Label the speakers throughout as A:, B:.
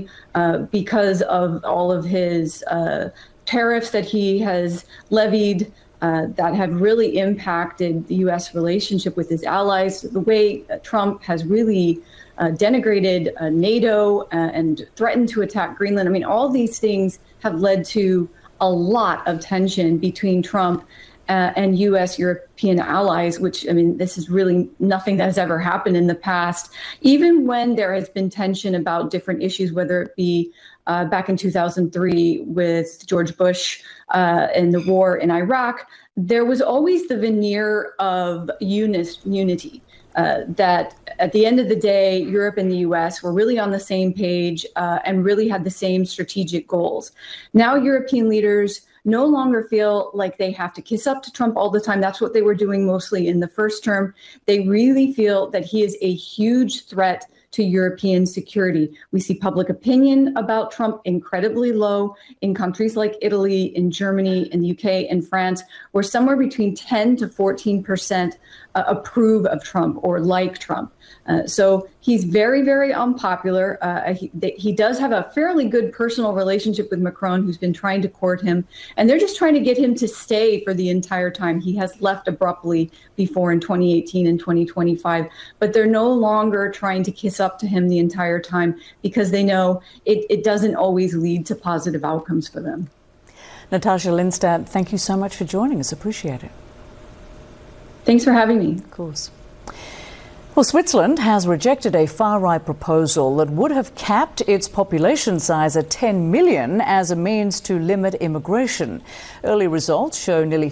A: Ukraine because of all of his tariffs that he has levied that have really impacted the U.S. relationship with his allies. The way Trump has really denigrated NATO and threatened to attack Greenland. I mean, all these things have led to a lot of tension between Trump and U.S. European allies, which, I mean, this is really nothing that has ever happened in the past. Even when there has been tension about different issues, whether it be back in 2003 with George Bush and the war in Iraq, there was always the veneer of unity. That at the end of the day, Europe and the U.S. were really on the same page and really had the same strategic goals. Now, European leaders no longer feel like they have to kiss up to Trump all the time. That's what they were doing mostly in the first term. They really feel that he is a huge threat to European security. We see public opinion about Trump incredibly low in countries like Italy, in Germany, in the UK, and France, where somewhere between 10 to 14% approve of Trump or like Trump. So he's very, very unpopular. He does have a fairly good personal relationship with Macron, who's been trying to court him. And they're just trying to get him to stay for the entire time. He has left abruptly before in 2018 and 2025. But they're no longer trying to kiss up to him the entire time because they know it doesn't always lead to positive outcomes for them.
B: Natasha Lindstad, thank you so much for joining us. Appreciate it.
A: Thanks for having me.
B: Of course. Well, Switzerland has rejected a far-right proposal that would have capped its population size at 10 million as a means to limit immigration. Early results show nearly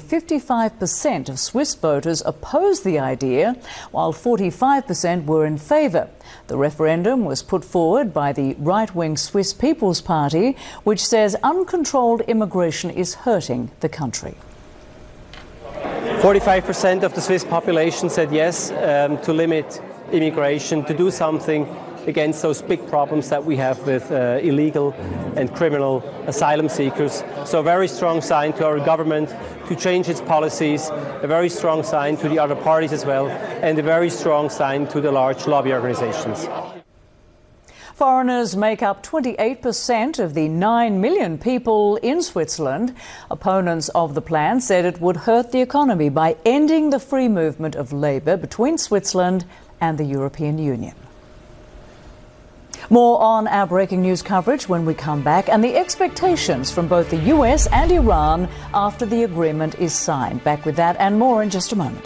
B: 55% of Swiss voters oppose the idea, while 45% were in favour. The referendum was put forward by the right-wing Swiss People's Party, which says uncontrolled immigration is hurting the country.
C: 45% of the Swiss population said yes to limit immigration, to do something against those big problems that we have with illegal and criminal asylum seekers. So a very strong sign to our government to change its policies, a very strong sign to the other parties as well, and a very strong sign to the large lobby organizations.
B: Foreigners make up 28% of the 9 million people in Switzerland. Opponents of the plan said it would hurt the economy by ending the free movement of labour between Switzerland and the European Union. More on our breaking news coverage when we come back, and the expectations from both the US and Iran after the agreement is signed. Back with that and more in just a moment.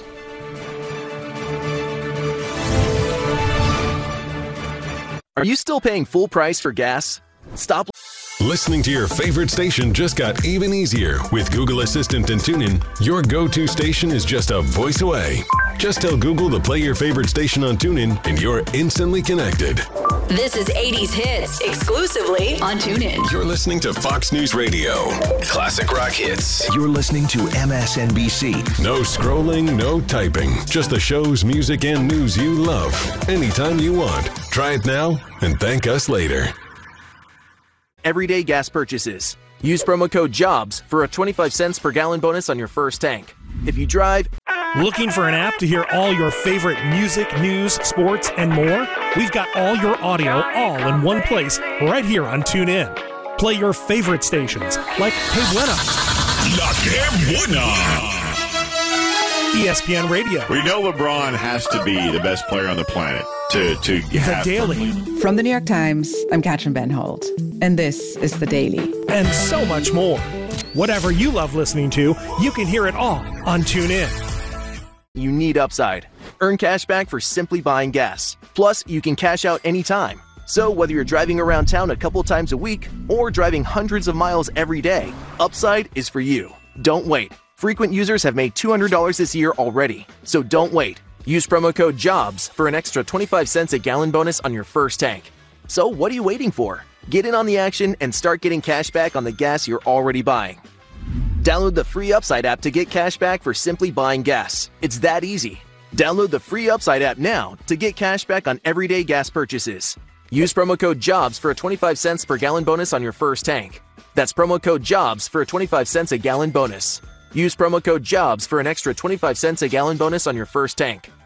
D: Are you still paying full price for gas? Stop.
E: Listening to your favorite station just got even easier. With Google Assistant and TuneIn, your go-to station is just a voice away. Just tell Google to play your favorite station on TuneIn and you're instantly connected.
F: This is 80s Hits, exclusively on TuneIn.
E: You're listening to Fox News Radio. Classic rock hits.
G: You're listening to MSNBC.
E: No scrolling, no typing. Just the shows, music, and news you love. Anytime you want. Try it now and thank us later.
D: Everyday gas purchases. Use promo code JOBS for a 25 cents per gallon bonus on your first tank. If you drive...
H: Looking for an app to hear all your favorite music, news, sports, and more? We've got all your audio all in one place right here on TuneIn. Play your favorite stations like Que Buena,
I: La Que Buena,
H: ESPN Radio.
I: We know LeBron has to be the best player on the planet to
H: The Daily.
J: From the New York Times, I'm Katrin Benhold, and this is The Daily.
H: And so much more. Whatever you love listening to, you can hear it all on TuneIn.
D: You need Upside. Earn cash back for simply buying gas. Plus, you can cash out anytime. So whether you're driving around town a couple times a week or driving hundreds of miles every day, Upside is for you. Don't wait. Frequent users have made $200 this year already. So don't wait. Use promo code JOBS for an extra 25 cents a gallon bonus on your first tank. So what are you waiting for? Get in on the action and start getting cash back on the gas you're already buying. Download the free Upside app to get cash back for simply buying gas. It's that easy. Download the free Upside app now to get cash back on everyday gas purchases. Use promo code JOBS for a 25 cents per gallon bonus on your first tank. That's promo code JOBS for a 25 cents a gallon bonus. Use promo code JOBS for an extra 25 cents a gallon bonus on your first tank.